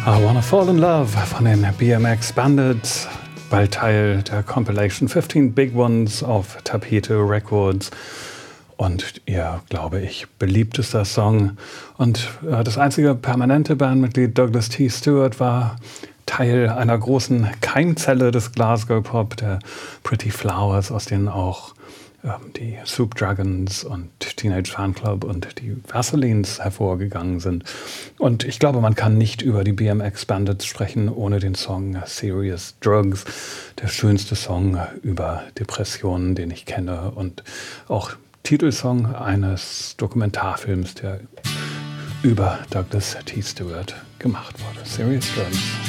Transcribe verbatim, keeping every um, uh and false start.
I Wanna Fall in Love von den B M X Bandits, bald Teil der Compilation fifteen Big Ones auf Tapete Records und ihr, glaube ich, beliebtester Song. Und äh, das einzige permanente Bandmitglied Douglas T. Stewart war Teil einer großen Keimzelle des Glasgow Pop, der Pretty Flowers, aus denen auch ähm, die Soup Dragons und Teenage Fanclub und die Vaselines hervorgegangen sind. Und ich glaube, man kann nicht über die B M X Bandits sprechen, ohne den Song Serious Drugs, der schönste Song über Depressionen, den ich kenne, und auch Titelsong eines Dokumentarfilms, der über Douglas T. Stewart gemacht wurde. Serious Drugs.